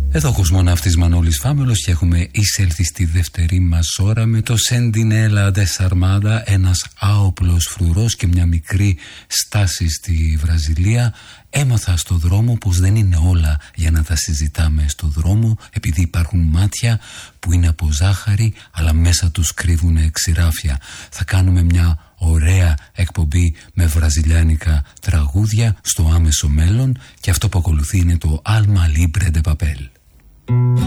Εδώ ο κοσμοναύτης Μανώλης Φάμελος και έχουμε εισέλθει στη δεύτερη μας ώρα με το Sentinella Desarmada, ένας άοπλος φρουρός και μια μικρή στάση στη Βραζιλία. Έμαθα στο δρόμο πως δεν είναι όλα για να τα συζητάμε στο δρόμο, επειδή υπάρχουν μάτια που είναι από ζάχαρη αλλά μέσα τους κρύβουν ξηράφια. Θα κάνουμε μια ωραία εκπομπή με βραζιλιάνικα τραγούδια στο άμεσο μέλλον και αυτό που ακολουθεί είναι το Alma Libre de Papel.